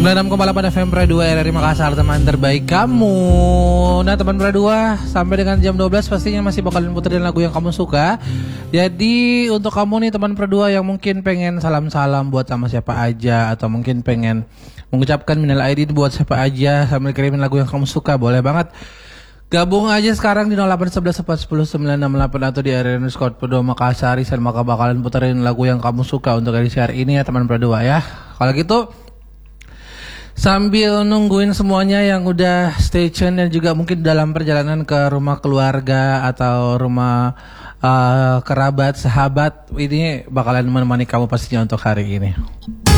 96,8 FM Pro 2 RRI Makassar, teman terbaik kamu. Nah teman Pro 2, sampai dengan jam 12 pastinya masih bakalan puterin lagu yang kamu suka. Jadi untuk kamu nih teman Pro 2 yang mungkin pengen salam-salam buat sama siapa aja, atau mungkin pengen mengucapkan minal aidin buat siapa aja sambil kirimin lagu yang kamu suka, boleh banget. Gabung aja sekarang di 0811 410 968 atau di RRI_Pro2 Makassar. Dan maka bakalan puterin lagu yang kamu suka untuk edisi hari ini ya teman Pro 2 ya. Kalau gitu sambil nungguin semuanya yang udah stay tune dan juga mungkin dalam perjalanan ke rumah keluarga atau rumah kerabat, sahabat, ini bakalan menemani kamu pastinya untuk hari ini.